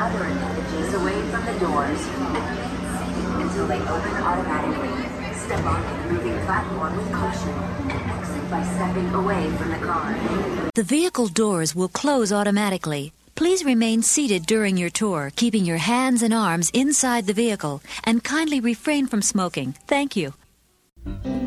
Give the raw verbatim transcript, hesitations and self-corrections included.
other appendages away from the doors and remain seated until they open automatically. Step onto the moving platform with caution and exit by stepping away from the car. The vehicle doors will close automatically. Please remain seated during your tour, keeping your hands and arms inside the vehicle, and kindly refrain from smoking. Thank you.